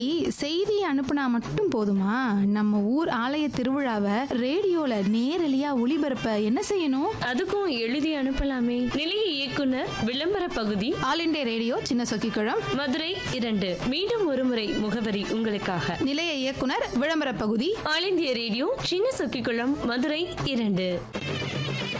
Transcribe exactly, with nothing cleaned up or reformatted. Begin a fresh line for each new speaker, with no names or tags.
செய்தி அனுப்புனா மட்டும் போதுமா? நம்ம ஊர் ஆலய திருவிழாவை ரேடியோல நேரலையா ஒளிபரப்ப என்ன செய்யணும்?
அதுக்கும் எழுதி அனுப்பலாமே. நிலைய இயக்குனர் விளம்பர பகுதி,
ஆல் இண்டியா ரேடியோ, சின்ன சொக்கிக்குளம்,
மதுரை இரண்டு. மீண்டும் ஒருமுறை முகவரி உங்களுக்காக.
நிலைய இயக்குனர் விளம்பர பகுதி,
ஆல் இந்தியா ரேடியோ, சின்ன சொக்கிக்குளம், மதுரை இரண்டு.